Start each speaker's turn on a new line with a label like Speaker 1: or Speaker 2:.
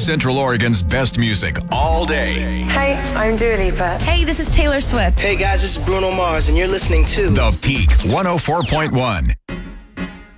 Speaker 1: Central Oregon's best music all day.
Speaker 2: Hey, I'm Dua Lipa.
Speaker 3: Hey, this is Taylor Swift.
Speaker 4: Hey guys, this is Bruno Mars, and you're listening to
Speaker 1: The Peak 104.1.